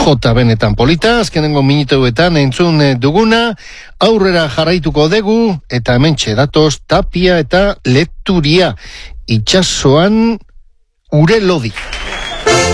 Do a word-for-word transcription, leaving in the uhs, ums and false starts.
jota benetan polita, azkenengo minutuetan entzun duguna, aurrera jarraituko dugu, eta hementxe datoz Tapia eta Leturia, itsasoan ure lodi.